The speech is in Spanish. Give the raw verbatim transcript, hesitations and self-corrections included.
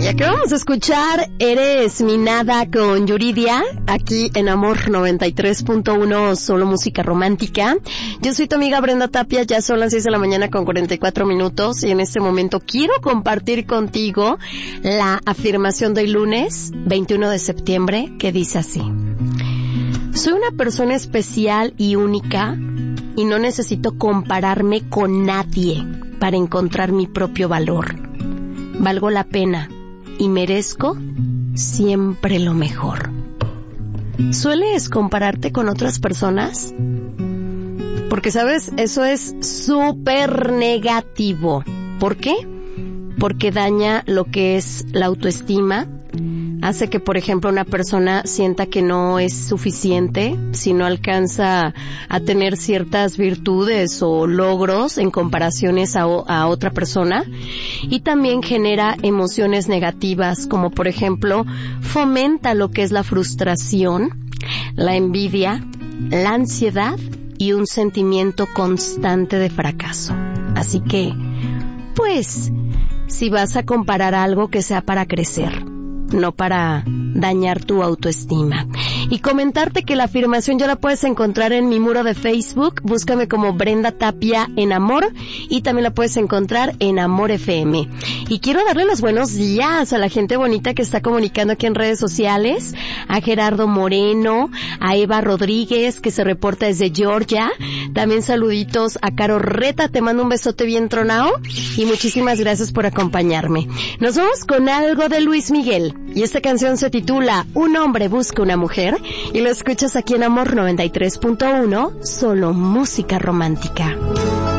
Y aquí vamos a escuchar Eres mi nada con Yuridia, aquí en Amor noventa y tres punto uno, solo música romántica. Yo soy tu amiga Brenda Tapia, ya son las seis de la mañana con cuarenta y cuatro minutos y en este momento quiero compartir contigo la afirmación del lunes veintiuno de septiembre que dice así: soy una persona especial y única y no necesito compararme con nadie para encontrar mi propio valor. Valgo la pena y merezco siempre lo mejor. ¿Sueles compararte con otras personas? Porque, ¿sabes? Eso es súper negativo. ¿Por qué? Porque daña lo que es la autoestima. Hace que, por ejemplo, una persona sienta que no es suficiente si no alcanza a tener ciertas virtudes o logros en comparaciones a, a otra persona. Y también genera emociones negativas, como por ejemplo, fomenta lo que es la frustración, la envidia, la ansiedad y un sentimiento constante de fracaso. Así que, pues, si vas a comparar algo, que sea para crecer, no para dañar tu autoestima. Y comentarte que la afirmación ya la puedes encontrar en mi muro de Facebook. Búscame como Brenda Tapia en Amor y también la puedes encontrar en Amor F M. Y quiero darle los buenos días a la gente bonita que está comunicando aquí en redes sociales, a Gerardo Moreno, a Eva Rodríguez que se reporta desde Georgia. También saluditos a Caro Reta, te mando un besote bien tronado y muchísimas gracias por acompañarme. Nos vamos con algo de Luis Miguel. Y esta canción se titula Un hombre busca una mujer y lo escuchas aquí en Amor noventa y tres punto uno, solo música romántica.